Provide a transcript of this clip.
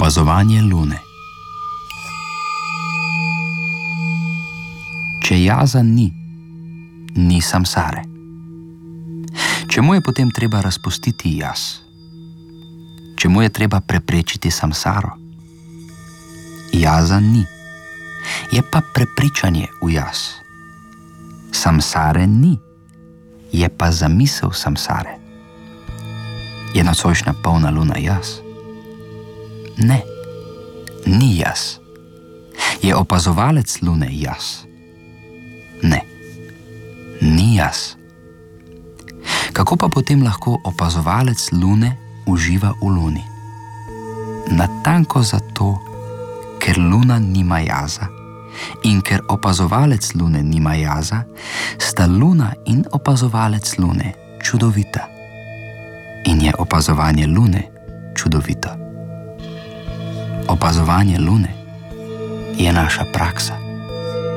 Opazovanje lune. Če jaza ni samsare. Čemu je potem treba razpustiti jaz? Čemu je treba preprečiti samsaro? Jaza ni, je pa prepričanje v jaz. Samsare ni, je pa zamisel samsare. Je nocojšnja polna luna jaz? Ne, ni jaz. Je opazovalec lune jaz? Ne, ni jaz. Kako pa potem lahko opazovalec lune uživa v luni? Natanko zato, ker luna nima jaza in ker opazovalec lune nima jaza, sta luna in opazovalec lune čudovita. In je opazovanje lune čudovito. Opazovanje lune je naša praksa.